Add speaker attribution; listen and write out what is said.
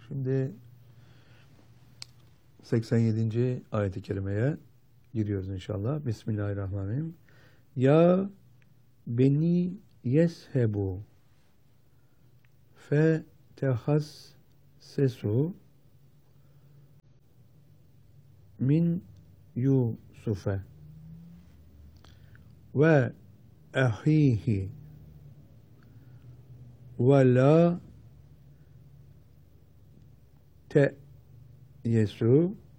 Speaker 1: Şimdi 87. ayet-i kerimeye giriyoruz inşallah. Bismillahirrahmanirrahim. Ya beni yeshebu fe tehassesu min Yusufe ve ahihi ve la te'yesu